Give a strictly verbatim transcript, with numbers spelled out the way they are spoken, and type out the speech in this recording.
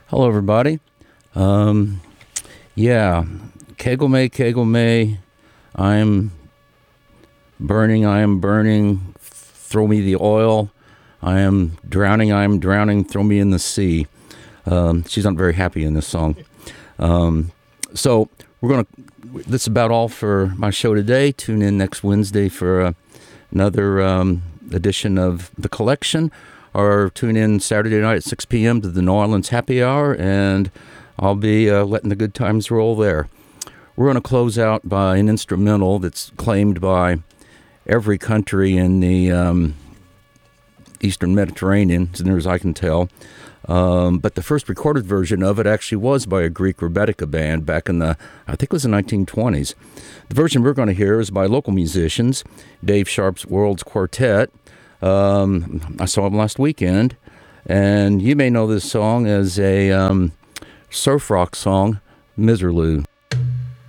Hello, everybody. Um, yeah, Kegel May, Kegel May. I'm burning, I am burning. Throw me the oil. I am drowning, I am drowning. Throw me in the sea. Um, she's not very happy in this song. Um, so we're going to, that's about all for my show today. Tune in next Wednesday for uh, another um, edition of The Collection. Or tune in Saturday night at six p.m. to the New Orleans Happy Hour, and I'll be uh, letting the good times roll there. We're going to close out by an instrumental that's claimed by every country in the um, Eastern Mediterranean, as near as I can tell. Um, but the first recorded version of it actually was by a Greek Rebettica band back in the, I think it was the nineteen twenties. The version we're going to hear is by local musicians, Dave Sharp's Worlds Quartet. Um, I saw him last weekend, and you may know this song as a um, surf rock song, Miserlou.